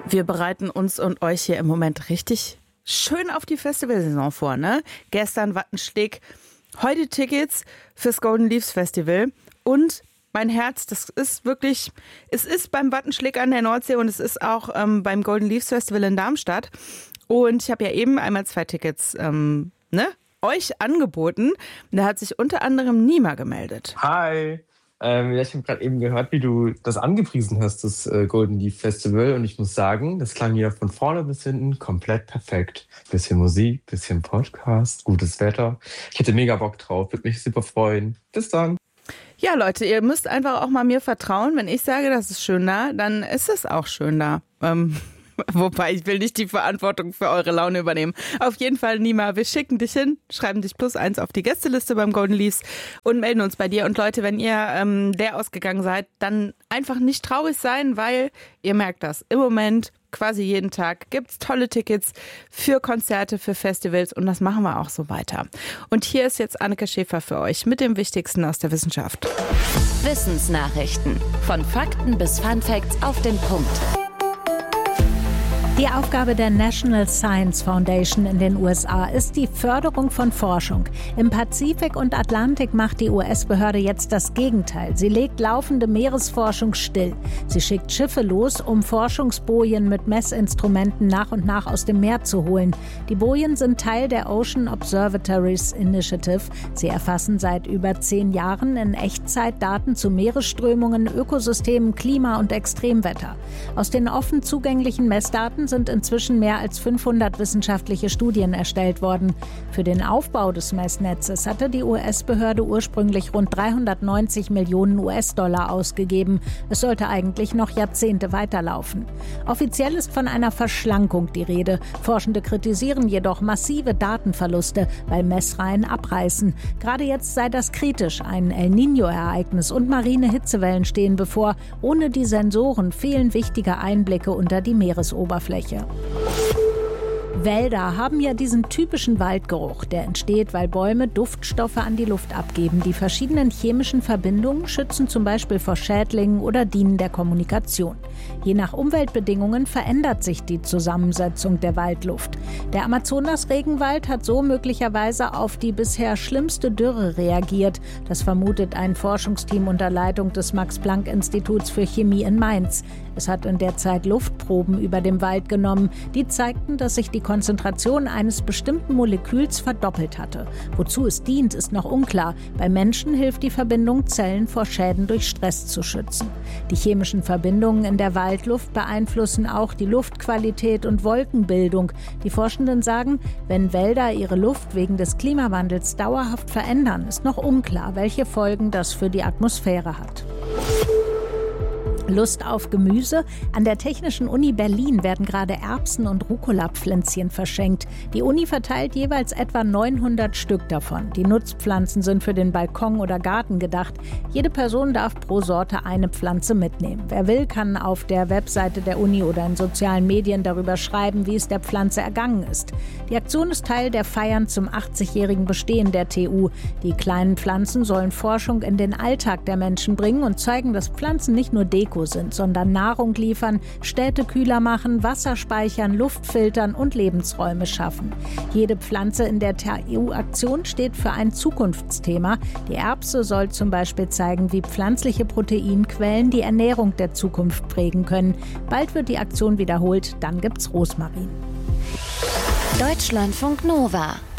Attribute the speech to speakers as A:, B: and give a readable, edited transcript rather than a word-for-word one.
A: Wir bereiten uns und euch hier im Moment richtig schön auf die Festivalsaison vor, ne? Gestern Wattenschläg, heute Tickets fürs Golden Leaves Festival und mein Herz, das ist wirklich, es ist beim Wattenschläg an der Nordsee und es ist auch beim Golden Leaves Festival in Darmstadt. Und ich habe ja eben einmal 2 Tickets euch angeboten. Da hat sich unter anderem Nima gemeldet.
B: Hi. Ich habe gerade eben gehört, wie du das angepriesen hast, das Golden Leaf Festival. Und ich muss sagen, das klang wieder von vorne bis hinten komplett perfekt. Bisschen Musik, bisschen Podcast, gutes Wetter. Ich hätte mega Bock drauf, würde mich super freuen. Bis dann.
A: Ja, Leute, ihr müsst einfach auch mal mir vertrauen. Wenn ich sage, das ist schön da, dann ist es auch schön da. Wobei, ich will nicht die Verantwortung für eure Laune übernehmen. Auf jeden Fall, Nima, wir schicken dich hin, schreiben dich +1 auf die Gästeliste beim Golden Leaves und melden uns bei dir. Und Leute, wenn ihr leer ausgegangen seid, dann einfach nicht traurig sein, weil ihr merkt das. Im Moment, quasi jeden Tag, gibt's tolle Tickets für Konzerte, für Festivals und das machen wir auch so weiter. Und hier ist jetzt Anneke Schäfer für euch mit dem Wichtigsten aus der Wissenschaft.
C: Wissensnachrichten. Von Fakten bis Funfacts auf den Punkt.
D: Die Aufgabe der National Science Foundation in den USA ist die Förderung von Forschung. Im Pazifik und Atlantik macht die US-Behörde jetzt das Gegenteil. Sie legt laufende Meeresforschung still. Sie schickt Schiffe los, um Forschungsbojen mit Messinstrumenten nach und nach aus dem Meer zu holen. Die Bojen sind Teil der Ocean Observatories Initiative. Sie erfassen seit über 10 Jahren in Echtzeit Daten zu Meeresströmungen, Ökosystemen, Klima und Extremwetter. Aus den offen zugänglichen Messdaten sind inzwischen mehr als 500 wissenschaftliche Studien erstellt worden. Für den Aufbau des Messnetzes hatte die US-Behörde ursprünglich rund 390 Millionen US-Dollar ausgegeben. Es sollte eigentlich noch Jahrzehnte weiterlaufen. Offiziell ist von einer Verschlankung die Rede. Forschende kritisieren jedoch massive Datenverluste, weil Messreihen abreißen. Gerade jetzt sei das kritisch. Ein El Niño-Ereignis und marine Hitzewellen stehen bevor. Ohne die Sensoren fehlen wichtige Einblicke unter die Meeresoberfläche. Wälder haben ja diesen typischen Waldgeruch. Der entsteht, weil Bäume Duftstoffe an die Luft abgeben. Die verschiedenen chemischen Verbindungen schützen zum Beispiel vor Schädlingen oder dienen der Kommunikation. Je nach Umweltbedingungen verändert sich die Zusammensetzung der Waldluft. Der Amazonas-Regenwald hat so möglicherweise auf die bisher schlimmste Dürre reagiert. Das vermutet ein Forschungsteam unter Leitung des Max-Planck-Instituts für Chemie in Mainz. Es hat in der Zeit Luftproben über dem Wald genommen. Die zeigten, dass sich die Konzentration eines bestimmten Moleküls verdoppelt hatte. Wozu es dient, ist noch unklar. Bei Menschen hilft die Verbindung, Zellen vor Schäden durch Stress zu schützen. Die chemischen Verbindungen in der Waldluft beeinflussen auch die Luftqualität und Wolkenbildung. Die Forschenden sagen, wenn Wälder ihre Luft wegen des Klimawandels dauerhaft verändern, ist noch unklar, welche Folgen das für die Atmosphäre hat. Lust auf Gemüse? An der Technischen Uni Berlin werden gerade Erbsen- und Rucola-Pflänzchen verschenkt. Die Uni verteilt jeweils etwa 900 Stück davon. Die Nutzpflanzen sind für den Balkon oder Garten gedacht. Jede Person darf pro Sorte eine Pflanze mitnehmen. Wer will, kann auf der Webseite der Uni oder in sozialen Medien darüber schreiben, wie es der Pflanze ergangen ist. Die Aktion ist Teil der Feiern zum 80-jährigen Bestehen der TU. Die kleinen Pflanzen sollen Forschung in den Alltag der Menschen bringen und zeigen, dass Pflanzen nicht nur Deko sind, sondern Nahrung liefern, Städte kühler machen, Wasser speichern, Luft filtern und Lebensräume schaffen. Jede Pflanze in der TU-Aktion steht für ein Zukunftsthema. Die Erbse soll zum Beispiel zeigen, wie pflanzliche Proteinquellen die Ernährung der Zukunft prägen können. Bald wird die Aktion wiederholt, dann gibt's Rosmarin.
C: Deutschlandfunk Nova